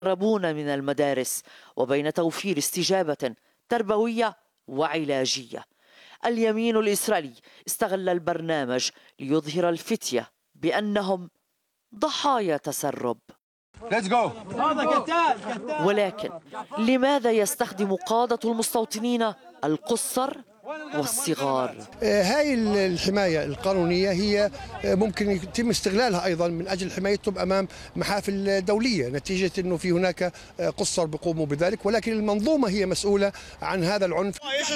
يهربون من المدارس وبين توفير استجابة تربوية وعلاجية. اليمين الإسرائيلي استغل البرنامج ليظهر الفتية بأنهم ضحايا تسرب. ولكن لماذا يستخدم قادة المستوطنين القُصّر والصغار؟ هاي الحماية القانونية هي ممكن يتم استغلالها أيضا من أجل حمايتهم أمام محافل دولية، نتيجة أنه في هناك قُصّر بيقوموا بذلك، ولكن المنظومة هي مسؤولة عن هذا العنف.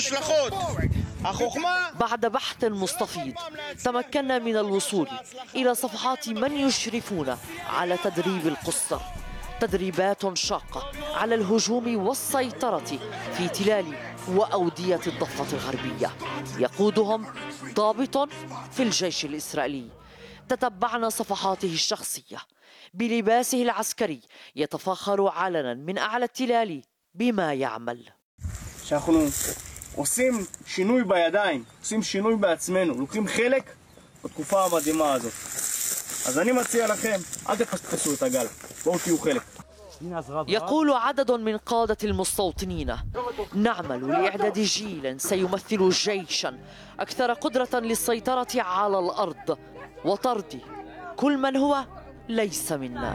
بعد بحث مستفيض تمكنا من الوصول إلى صفحات من يشرفون على تدريب القُصّر، تدريبات شاقة على الهجوم والسيطرة في تلال وأودية الضفة الغربية، يقودهم ضابط في الجيش الإسرائيلي. تتبعنا صفحاته الشخصية بلباسه العسكري، يتفاخر علنا من أعلى التلال بما يعمل. שאנחנו עושים שינוי בידיים, עושים שינוי בעצמנו, לוקחים חלק בתקופה המדהימה הזאת. אז אני מציע לכם, אל תפספסו את הגל, בואו תהיו חלק. يقول عدد من قادة المستوطنين: نعمل لإعداد جيل سيمثل جيشا أكثر قدرة للسيطرة على الأرض وطرد كل من هو ليس منا.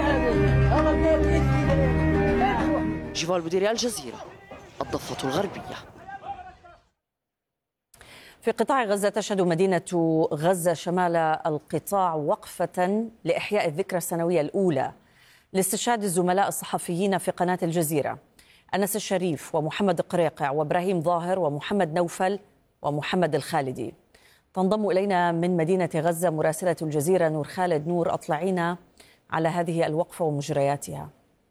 جيفال بوديري، الجزيرة، الضفة الغربية. في قطاع غزة تشهد مدينة غزة شمال القطاع وقفة لإحياء الذكرى السنوية الأولى لاستشهاد الزملاء الصحفيين في قناة الجزيرة أنس الشريف ومحمد قريقع وإبراهيم ظاهر ومحمد نوفل ومحمد الخالدي. تنضم إلينا من مدينة غزة مراسلة الجزيرة نور خالد. نور، أطلعينا على هذه الوقفة ومجرياتها.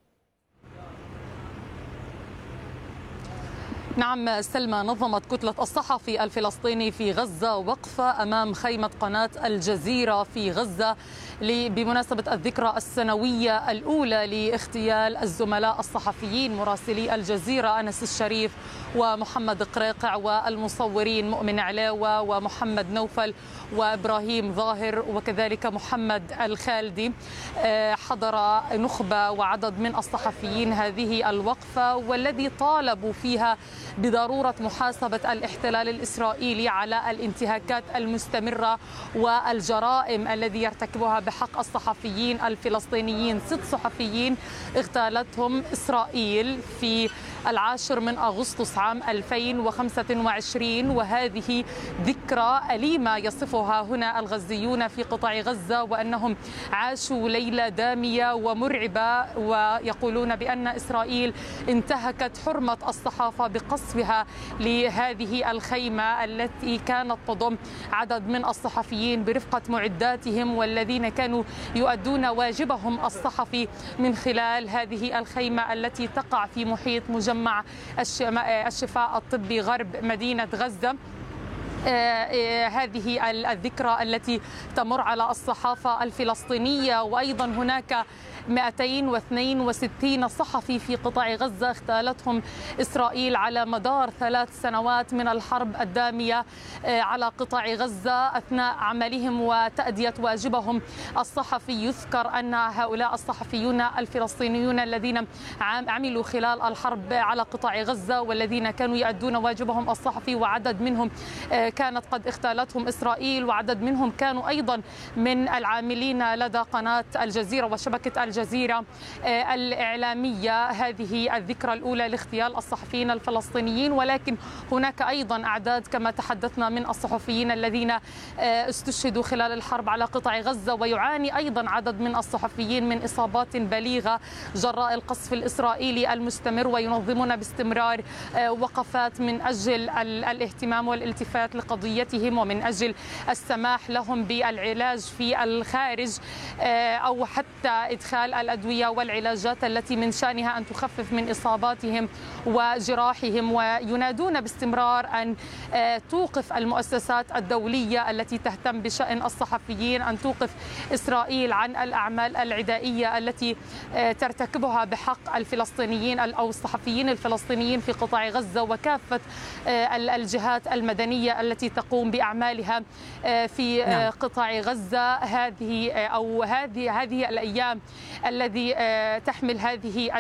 نعم سلمى، نظمت كتلة الصحفي الفلسطيني في غزة وقفة أمام خيمة قناة الجزيرة في غزة بمناسبة الذكرى السنوية الأولى لاغتيال الزملاء الصحفيين مراسلي الجزيرة أنس الشريف ومحمد قريقع والمصورين مؤمن علاوة ومحمد نوفل وإبراهيم ظاهر وكذلك محمد الخالدي. حضر نخبة وعدد من الصحفيين هذه الوقفة، والذي طالبوا فيها بضرورة محاسبة الاحتلال الإسرائيلي على الانتهاكات المستمرة والجرائم الذي يرتكبها بحق الصحفيين الفلسطينيين. 6 صحفيين اغتالتهم إسرائيل في 10 أغسطس عام 2025، وهذه ذكرى أليمة يصفها هنا الغزيون في قطاع غزة، وأنهم عاشوا ليلة دامية ومرعبة، ويقولون بأن إسرائيل انتهكت حرمة الصحافة بقصفها لهذه الخيمة التي كانت تضم عدد من الصحفيين برفقة معداتهم، والذين كانوا يؤدون واجبهم الصحفي من خلال هذه الخيمة التي تقع في محيط مجمع الشفاء الطبي غرب مدينة غزة. هذه الذكرى التي تمر على الصحافة الفلسطينية. وأيضا هناك 262 صحفي في قطاع غزة اغتالتهم إسرائيل على مدار 3 سنوات من الحرب الدامية على قطاع غزة أثناء عملهم وتأدية واجبهم الصحفي. يذكر أن هؤلاء الصحفيون الفلسطينيون الذين عملوا خلال الحرب على قطاع غزة والذين كانوا يؤدون واجبهم الصحفي، وعدد منهم كانت قد اغتالتهم إسرائيل، وعدد منهم كانوا أيضا من العاملين لدى قناة الجزيرة وشبكة الجزيرة الإعلامية. هذه الذكرى الأولى لاغتيال الصحفيين الفلسطينيين، ولكن هناك أيضا أعداد كما تحدثنا من الصحفيين الذين استشهدوا خلال الحرب على قطاع غزة، ويعاني أيضا عدد من الصحفيين من إصابات بليغة جراء القصف الإسرائيلي المستمر، وينظمون باستمرار وقفات من أجل الاهتمام والالتفات لقضيتهم ومن أجل السماح لهم بالعلاج في الخارج، أو حتى إدخال الأدوية والعلاجات التي من شأنها أن تخفف من إصاباتهم وجراحهم. وينادون باستمرار أن توقف المؤسسات الدولية التي تهتم بشأن الصحفيين، أن توقف إسرائيل عن الأعمال العدائية التي ترتكبها بحق الفلسطينيين أو الصحفيين الفلسطينيين في قطاع غزة، وكافة الجهات المدنية التي تقوم بأعمالها في قطاع غزة. هذه الأيام الذي تحمل هذه